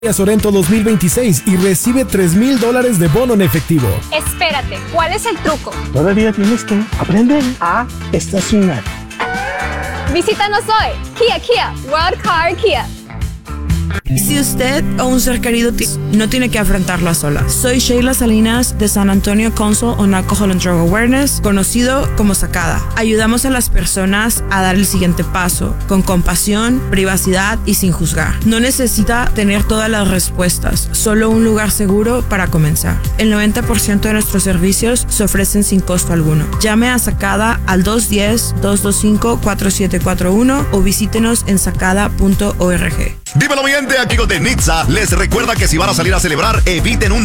Sorento 2026 y recibe $3,000 de bono en efectivo. Espérate, ¿cuál es el truco? Todavía tienes que aprender a estacionar. Visítanos hoy. Kia, World Car Kia. Si usted o un ser querido no tiene que afrontarlo a solas. Soy Sheila Salinas de San Antonio Council on Alcohol and Drug Awareness, conocido como SACADA. Ayudamos a las personas a dar el siguiente paso, con compasión, privacidad y sin juzgar. No necesita tener todas las respuestas, solo un lugar seguro para comenzar. El 90% de nuestros servicios se ofrecen sin costo alguno. Llame a SACADA al 210-225-4741 o visítenos en sacada.org. Dímelo, mi gente, amigos de Nitza. Les recuerda que si van a salir a celebrar, eviten un